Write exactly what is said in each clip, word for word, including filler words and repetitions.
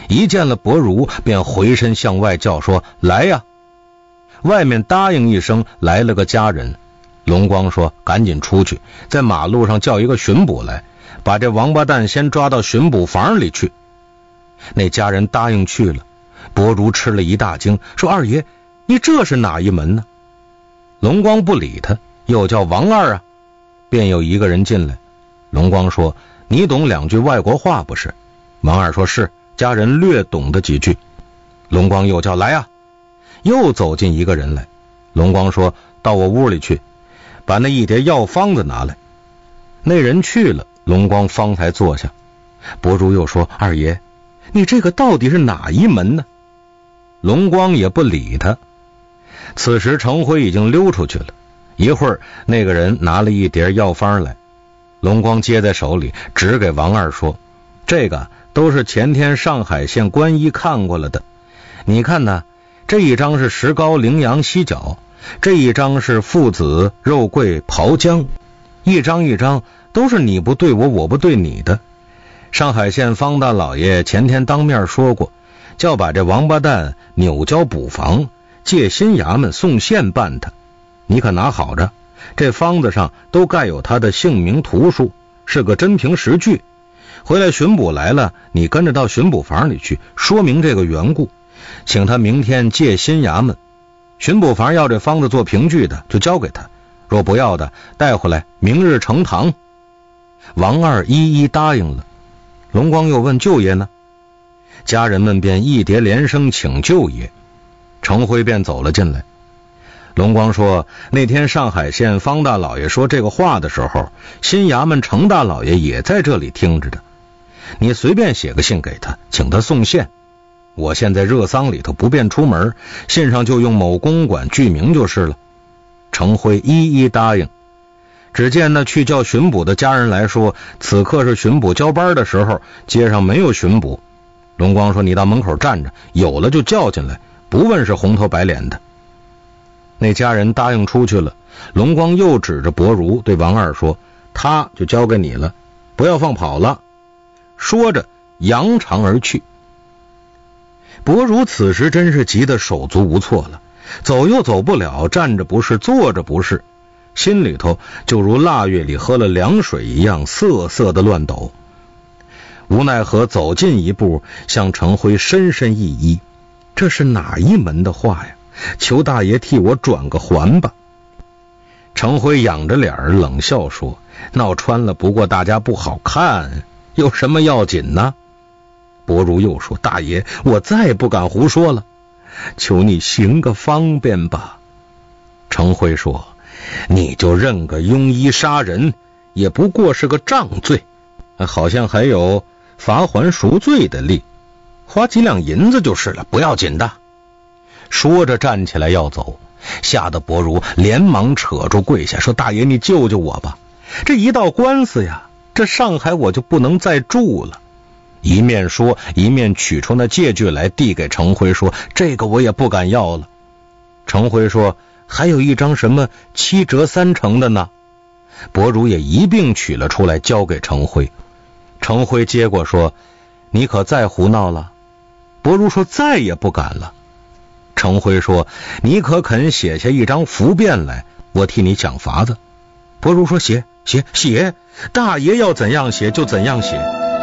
一见了伯儒，便回身向外叫说：“来呀！”外面答应一声，来了个家人。龙光说：“赶紧出去，在马路上叫一个巡捕来，把这王八蛋先抓到巡捕房里去。”那家人答应去了。伯儒吃了一大惊，说：“二爷，你这是哪一门呢？”龙光不理他，又叫王二啊，便有一个人进来。龙光说：“你懂两句外国话不是？”王二说：“是。”家人略懂得几句。龙光又叫：“来啊！”又走进一个人来。龙光说：“到我屋里去，把那一叠药方子拿来。”那人去了，龙光方才坐下。伯儒又说：“二爷，你这个到底是哪一门呢？”龙光也不理他。此时程辉已经溜出去了。一会儿那个人拿了一叠药方来，龙光接在手里，指给王二说：“这个都是前天上海县官医看过了的，你看呢，这一张是石膏羚羊犀角，这一张是附子肉桂炮姜，一张一张都是你不对我，我不对你的。上海县方大老爷前天当面说过，叫把这王八蛋扭交补房，借新衙门送县办他，你可拿好着，这方子上都盖有他的姓名图书，是个真凭实据。回来巡捕来了，你跟着到巡捕房里去，说明这个缘故，请他明天借新衙门。巡捕房要这方子做凭据的，就交给他，若不要的，带回来，明日呈堂。”王二一一答应了。龙光又问：“舅爷呢？”家人们便一叠连声请舅爷。程辉便走了进来。龙光说：“那天上海县方大老爷说这个话的时候，新衙门程大老爷也在这里听着的。你随便写个信给他，请他送县。我现在热丧里头不便出门，信上就用某公馆具名就是了。”程辉一一答应。只见那去叫巡捕的家人来说，此刻是巡捕交班的时候，街上没有巡捕。龙光说：“你到门口站着，有了就叫进来，不问是红头白脸的。”那家人答应出去了。龙光又指着伯儒对王二说：“他就交给你了，不要放跑了。”说着扬长而去。伯儒此时真是急得手足无措了，走又走不了，站着不是，坐着不是，心里头就如腊月里喝了凉水一样，瑟瑟的乱抖。无奈何走近一步，向程辉深深一揖：“这是哪一门的话呀？求大爷替我转个还吧。”程辉仰着脸冷笑说：“闹穿了，不过大家不好看，有什么要紧呢？”伯儒又说：“大爷，我再不敢胡说了，求你行个方便吧。”程辉说：“你就认个庸医杀人，也不过是个杖罪，好像还有罚还赎罪的例，花几两银子就是了，不要紧的。”说着站起来要走，吓得伯儒连忙扯住跪下说：“大爷，你救救我吧，这一道官司呀，这上海我就不能再住了。”一面说一面取出那借据来递给程辉说：“这个我也不敢要了。”程辉说：“还有一张什么七折三成的呢？”伯儒也一并取了出来交给程辉。程辉接过说：“你可再胡闹了？”伯儒说：“再也不敢了。”程辉说：“你可肯写下一张符便来，我替你想法子。”伯儒说：“写写写，大爷要怎样写就怎样写。”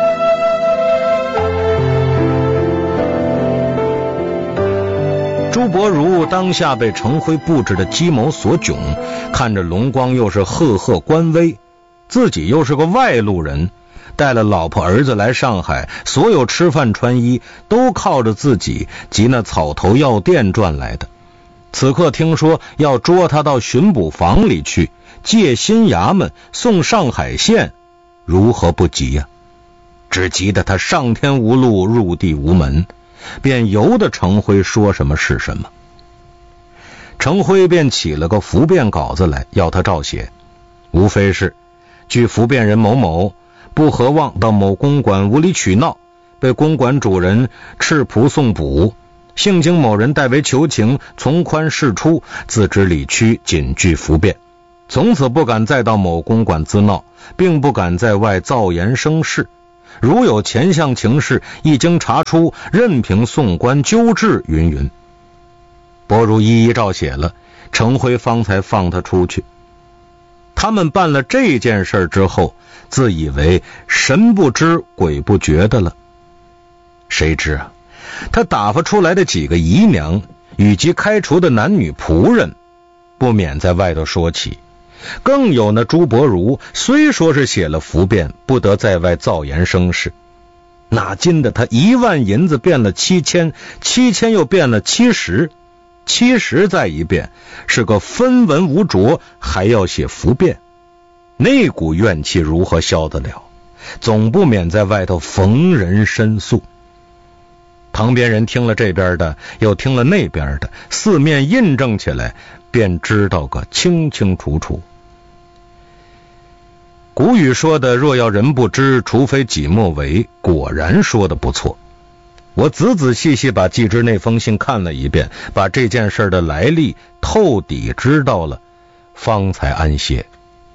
朱伯儒当下被程辉布置的计谋所窘，看着龙光又是赫赫官威，自己又是个外路人，带了老婆儿子来上海，所有吃饭穿衣都靠着自己及那草头药店赚来的。此刻听说要捉他到巡捕房里去，借新衙门送上海县，如何不急呀、啊？只急得他上天无路，入地无门，便由得程辉说什么是什么。程辉便起了个符便稿子来，要他照写，无非是据符便人某某不合望到某公馆无理取闹，被公馆主人赤仆送捕，幸经某人代为求情，从宽释出，自知理屈，谨具符便，从此不敢再到某公馆滋闹，并不敢在外造言生事， 如有前项情事，一经查出，任凭送官纠治，云云。薄如一一照写了，程辉方才放他出去。他们办了这件事之后，自以为神不知鬼不觉的了。谁知啊，他打发出来的几个姨娘以及开除的男女仆人，不免在外头说起。更有那朱伯儒，虽说是写了符变，不得在外造言生事，哪禁的他一万银子变了七千，七千又变了七十，七十再一变，是个分文无着，还要写符变，那股怨气如何消得了？总不免在外头逢人申诉。旁边人听了这边的，又听了那边的，四面印证起来，便知道个清清楚楚。古语说的若要人不知，除非己莫为，果然说的不错。我仔仔细细把季之那封信看了一遍，把这件事的来历透底知道了，方才安歇。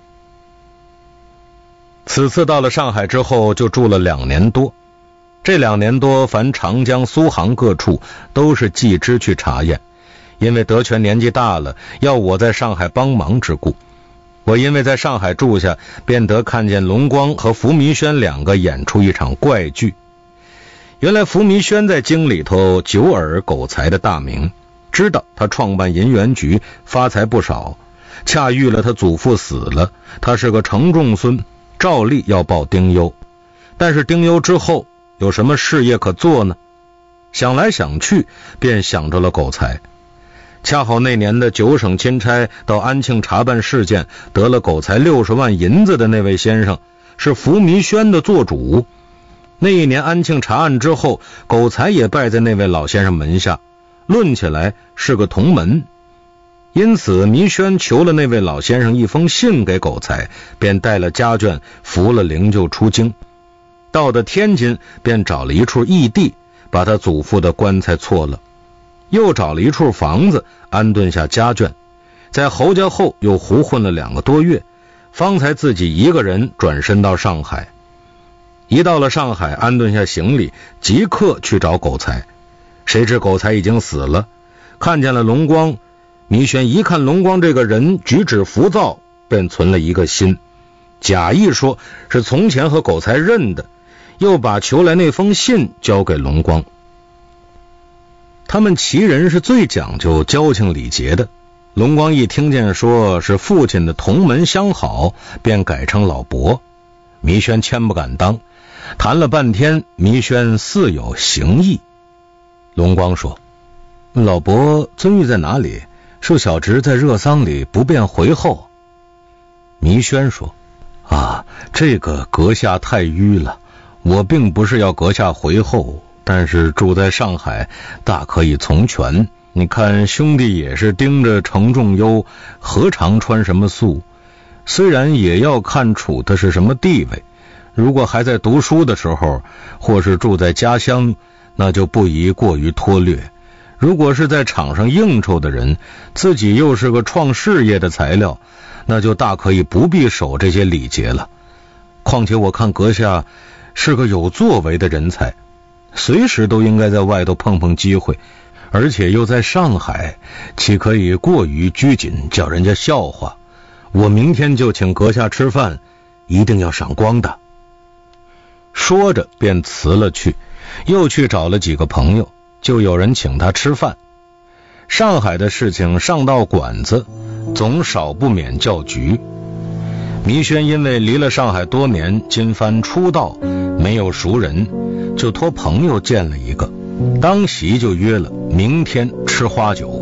此次到了上海之后，就住了两年多。这两年多，凡长江、苏杭各处都是季之去查验，因为德全年纪大了，要我在上海帮忙之故。我因为在上海住下，便得看见龙光和福弥轩两个演出一场怪剧。原来福弥轩在京里头久耳苟才的大名，知道他创办银元局，发财不少，恰遇了他祖父死了，他是个承重孙，照例要报丁忧。但是丁忧之后有什么事业可做呢？想来想去，便想着了苟才。恰好那年的九省钦差到安庆查办事件，得了苟才六十万银子的那位先生，是福弥轩的做主。那一年安庆查案之后，苟才也拜在那位老先生门下，论起来是个同门。因此弥轩求了那位老先生一封信给苟才，便带了家眷扶了灵柩出京。到了天津，便找了一处异地，把他祖父的棺材错了，又找了一处房子安顿下家眷，在侯家后又胡混了两个多月，方才自己一个人转身到上海。一到了上海，安顿下行李，即刻去找苟才。谁知苟才已经死了，看见了龙光。弥轩一看龙光这个人举止浮躁，便存了一个心，假意说是从前和苟才认的，又把求来那封信交给龙光。他们齐人是最讲究交情礼节的，龙光一听见说是父亲的同门相好，便改称老伯。弥轩千不敢当，谈了半天，弥轩似有行意。龙光说：老伯尊玉在哪里？恕小侄在热丧里不便回后。弥轩说：啊，这个阁下太迂了，我并不是要阁下回后，但是住在上海大可以从权。你看兄弟也是盯着程仲优，何尝穿什么素？虽然也要看处他是什么地位，如果还在读书的时候，或是住在家乡，那就不宜过于拖略。如果是在场上应酬的人，自己又是个创事业的材料，那就大可以不必守这些礼节了。况且我看阁下是个有作为的人才，随时都应该在外头碰碰机会，而且又在上海，岂可以过于拘谨，叫人家笑话？我明天就请阁下吃饭，一定要赏光的。说着便辞了去，又去找了几个朋友，就有人请他吃饭。上海的事情上到馆子，总少不免叫局。弥轩因为离了上海多年，今番出道，没有熟人，就托朋友见了一个，当席就约了明天吃花酒。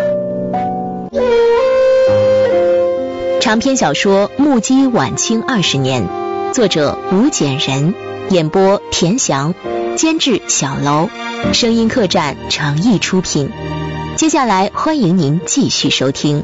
长篇小说《目击晚清二十年》，作者吴简人，演播田翔，监制小楼，声音客栈诚意出品。接下来欢迎您继续收听。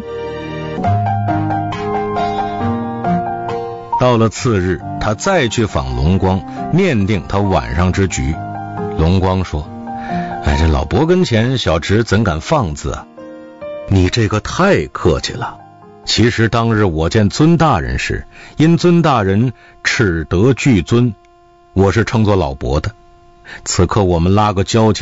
到了次日，他再去访龙光，面定他晚上之局。龙光说：哎，这老伯跟前，小侄怎敢放字啊？你这个太客气了。其实当日我见尊大人时，因尊大人斥德俱尊， 我是称作老伯的。此刻我们拉个交情